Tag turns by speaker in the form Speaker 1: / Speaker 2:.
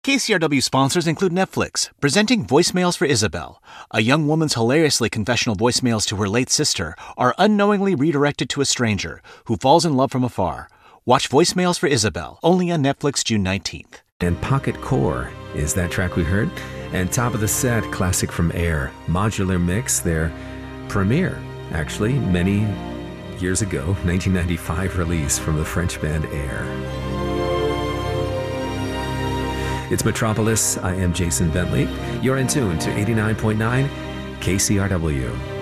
Speaker 1: KCRW sponsors include Netflix, presenting Voicemails for Isabel. A young woman's hilariously confessional voicemails to her late sister are unknowingly redirected to a stranger who falls in love from afar. Watch Voicemails for Isabel, only on Netflix June 19th.
Speaker 2: And Pocket Core is that track we heard. And top of the set, classic from Air, Modular Mix, their premiere, actually, many years ago, 1995 release from the French band Air. It's Metropolis. I am Jason Bentley. You're in tune to 89.9 KCRW.